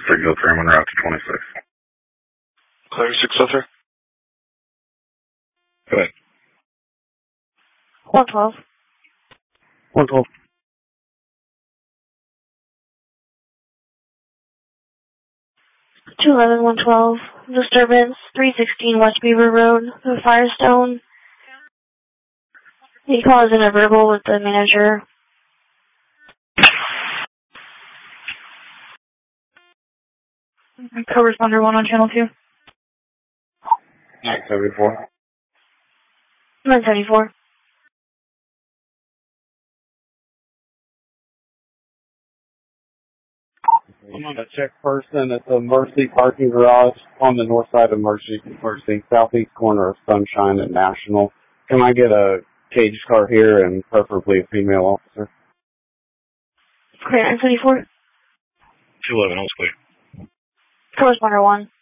603 en route to 26. Clear 603. Go ahead. 112. 112. 211, 112. Disturbance, 316 West Beaver Road, the Firestone. The call is in a verbal with the manager. Co-responder 1 on channel 2. 974. 974. I'm on a check person at the Mercy parking garage on the north side of Mercy, southeast corner of Sunshine and National. Can I get a cage car here and preferably a female officer? Clear 974. 211, all's clear. Co-responder 1.